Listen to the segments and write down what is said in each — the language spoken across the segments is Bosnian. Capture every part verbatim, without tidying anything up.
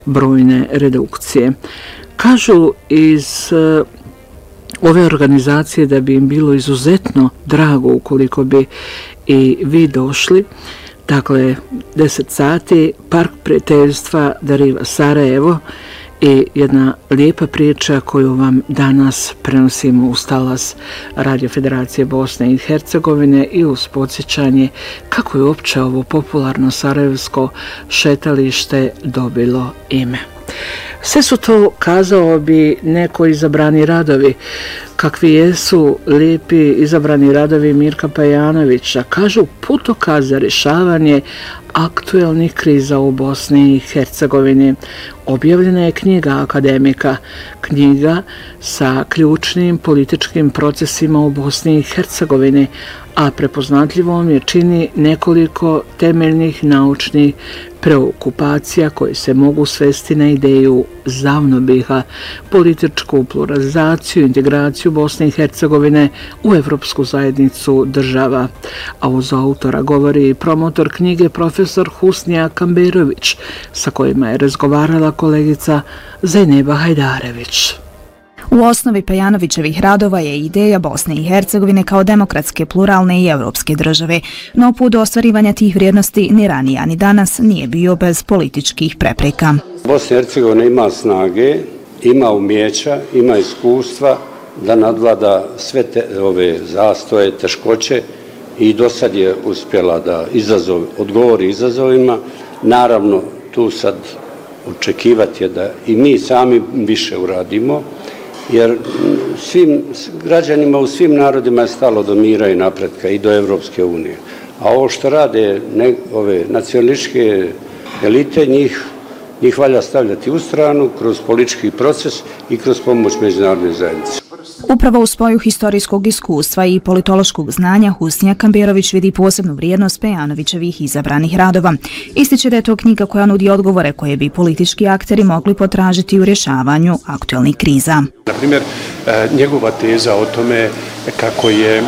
brojne redukcije. Kažu iz ove organizacije da bi im bilo izuzetno drago ukoliko bi i vi došli. Dakle, deset sati, Park prijateljstva Dariva Sarajevo i jedna lijepa priča koju vam danas prenosimo uz talas Radio Federacije Bosne i Hercegovine i uz podsjećanje kako je uopće ovo popularno sarajevsko šetalište dobilo ime. Sve su to, kazao bi, neko izabrani radovi, kakvi jesu lijepi izabrani radovi Mirka Pejanovića. Kažu putokaz za rješavanje aktuelnih kriza u Bosni i Hercegovini. Objavljena je knjiga akademika, knjiga sa ključnim političkim procesima u Bosni i Hercegovini, a prepoznatljivom je čini nekoliko temeljnih naučnih preokupacija koje se mogu svesti na ideju Zavnobiha, političku pluralizaciju, integraciju Bosne i Hercegovine u Evropsku zajednicu država. A uz autora govori i promotor knjige profesor Husnija Kamberović, sa kojima je razgovarala kolegica Zajneba Hajdarević. U osnovi Pejanovićevih radova je ideja Bosne i Hercegovine kao demokratske, pluralne i evropske države, no put do ostvarivanja tih vrijednosti ni ranije, ni danas nije bio bez političkih prepreka. Bosna i Hercegovina ima snage, ima umjeća, ima iskustva da nadvlada sve te, ove zastoje, teškoće i do sad je uspjela da izazov, odgovori izazovima. Naravno, tu sad očekivati je da i mi sami više uradimo, jer svim građanima u svim narodima je stalo do mira i napretka i do Evropske unije. A ovo što rade ne, ove nacionalističke elite, njih, njih valja stavljati u stranu kroz politički proces i kroz pomoć međunarodne zajednice. Upravo u spoju historijskog iskustva i politološkog znanja Husnija Kamberović vidi posebnu vrijednost Pejanovićevih izabranih radova. Ističe da je to knjiga koja nudi odgovore koje bi politički akteri mogli potražiti u rješavanju aktuelnih kriza. Na primjer, njegova teza o tome kako je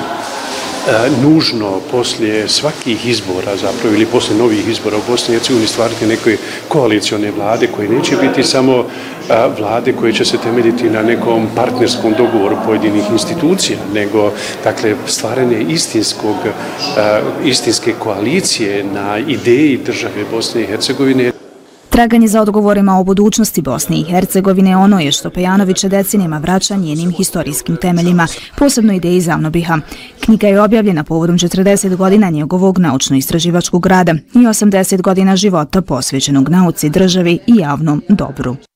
nužno poslije svakih izbora zapravo ili poslije novih izbora u Bosni i Hercegovini stvarati neke koalicione vlade koje neće biti samo vlade koje će se temeljiti na nekom partnerskom dogovoru pojedinih institucija, nego dakle stvaranje istinskog, istinske koalicije na ideji države Bosne i Hercegovine. Traganje za odgovorima o budućnosti Bosne i Hercegovine ono je što Pejanovića decenijama vraća njenim historijskim temeljima, posebno ideji Zavnobiha. Knjiga je objavljena povodom četrdeset godina njegovog naučno-istraživačkog rada i osamdeset godina života posvećenog nauci, državi i javnom dobru.